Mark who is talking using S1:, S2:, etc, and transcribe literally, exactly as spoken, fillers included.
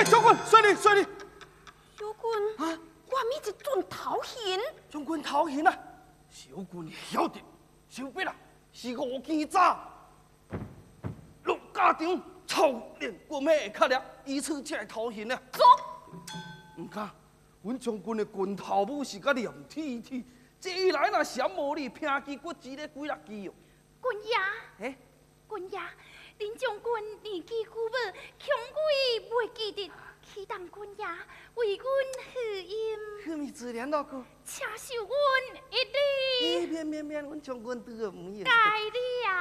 S1: 哎，将军，随你随你。
S2: 小军啊，我咪一阵头晕。
S1: 将军头晕啊！小军晓得，小必啦是五更早，陆家场操练过咩较了，以此才会头晕啊。
S2: 走。
S1: 唔敢，阮将军的拳头武是甲连体体，这一来若闪无你，平肌骨肌咧几六肌哦。
S3: 军爷，
S1: 哎，
S3: 军爷，恁将军年纪久无，恐贵袂记得，启动军爷为阮贺音。
S1: 何咪自然老哥？
S3: 请受阮一礼。
S1: 免免免，阮将军对个唔用。
S3: 该礼。